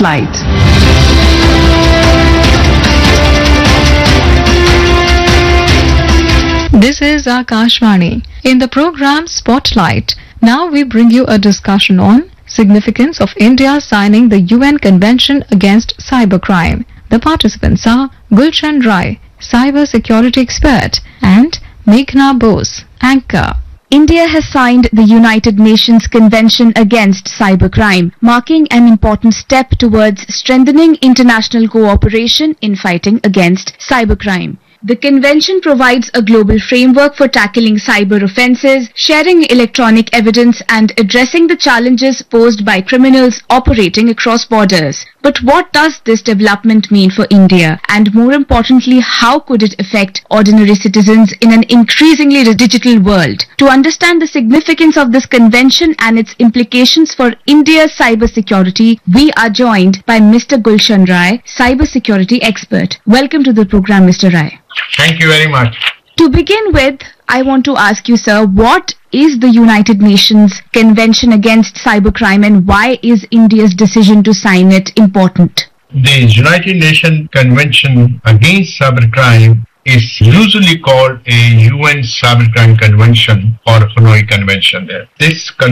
Spotlight. This is Akashvani. In the program Spotlight, now we bring you a discussion on significance of India signing the UN Convention Against Cybercrime. The participants are Gulshan Rai, cyber security expert, and Meghna Bose, anchor. India has signed the United Nations Convention Against Cybercrime, marking an important step towards strengthening international cooperation in fighting against cybercrime. The convention provides a global framework for tackling cyber offences, sharing electronic evidence and addressing the challenges posed by criminals operating across borders. But what does this development mean for India? And more importantly, how could it affect ordinary citizens in an increasingly digital world? To understand the significance of this convention and its implications for India's cyber security, we are joined by Mr. Gulshan Rai, cyber security expert. Welcome to the program, Mr. Rai. Thank you very much. To begin with, I want to ask you, sir, what is the United Nations Convention Against Cybercrime and why is India's decision to sign it important? The United Nations Convention Against Cybercrime is usually called a UN Cybercrime Convention or Hanoi Convention. This